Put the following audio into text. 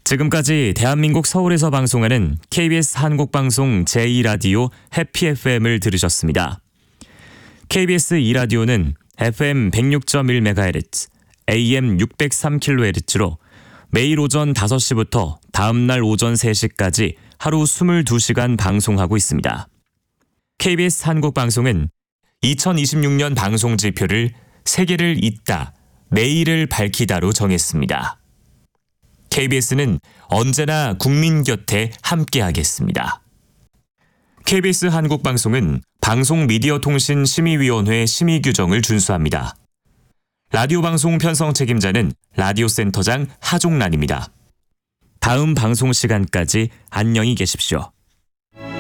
지금까지 대한민국 서울에서 방송하는 KBS 한국방송 제2라디오 해피 FM을 들으셨습니다. KBS 2라디오는 FM 106.1MHz, AM 603kHz로 매일 오전 5시부터 다음날 오전 3시까지 하루 22시간 방송하고 있습니다. KBS 한국방송은 2026년 방송 지표를 세계를 잇다, 내일을 밝히다로 정했습니다. KBS는 언제나 국민 곁에 함께하겠습니다. KBS 한국방송은 방송미디어통신심의위원회 심의 규정을 준수합니다. 라디오 방송 편성 책임자는 라디오센터장 하종란입니다. 다음 방송 시간까지 안녕히 계십시오.